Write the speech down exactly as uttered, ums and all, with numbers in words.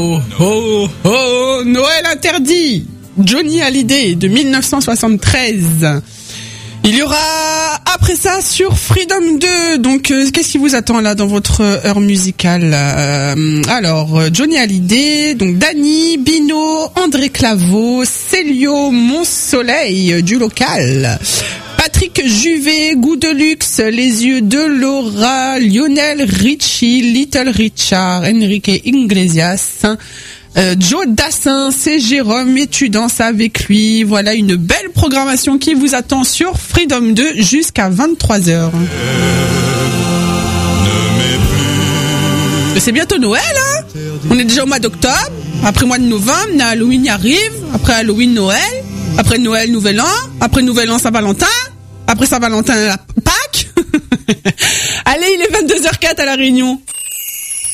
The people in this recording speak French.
Oh, oh, oh, Noël interdit. Johnny Hallyday de mille neuf cent soixante-treize. Il y aura après ça sur Freedom deux. Donc euh, qu'est-ce qui vous attend là dans votre heure musicale? euh, Alors Johnny Hallyday, donc Dany, Bino, André Claveau, Célio Monsoleil euh, du local, Patrick Juvet, Goût de luxe, Les yeux de Laura, Lionel Richie, Little Richard, Enrique Iglesias, Euh, Joe Dassin, c'est Jérôme et tu danses avec lui. Voilà une belle programmation qui vous attend sur Freedom deux jusqu'à vingt-trois heures. C'est bientôt Noël, hein? On est déjà au mois d'octobre. Après mois de novembre, Halloween y arrive. Après Halloween, Noël. Après Noël, Nouvel An. Après Nouvel An, Saint-Valentin. Après Saint-Valentin, Pâques. Allez, il est vingt-deux heures zéro quatre à La Réunion.